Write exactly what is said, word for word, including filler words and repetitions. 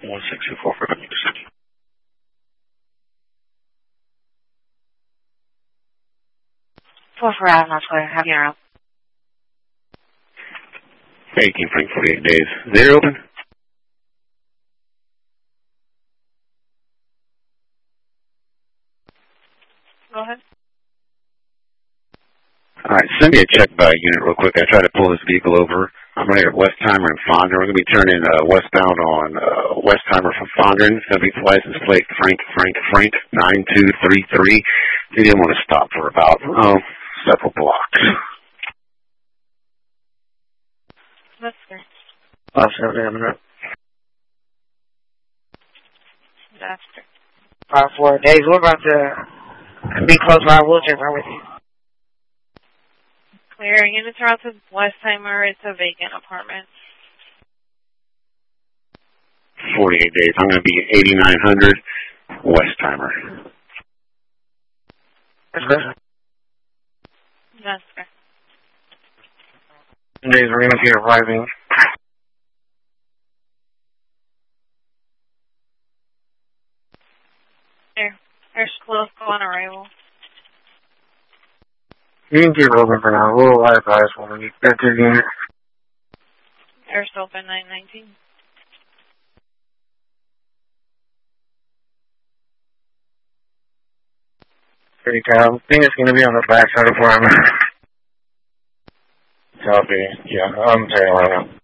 one six two four for Four for Adam, that's clear. Have you around? eighteen Frank, forty-eight days. Zero open? Go ahead. All right, send me a check by unit real quick. I tried to pull this vehicle over. I'm right here at Westheimer and Fondren. We're going to be turning uh, westbound on uh, Westheimer from Fondren. It's going to be license plate Frank, Frank, Frank, nine two three three. He didn't want to stop for about, oh, several blocks. That's fair. Officer, Avenue. That's fair. Five, four days. We're about to be close by. We'll check right with you. Clear. Units are out to Westheimer. It's a vacant apartment. forty-eight days. I'm going to be eighty-nine hundred Westheimer. That's good. That's fair. Days we're going to be arriving. There. There's close on arrival. You can keep open for now. We'll advise when we get to the unit. There's open nine nineteen. Pretty cow. I think it's going to be on the back side of the farm. Copy. Yeah, I'm turning around now.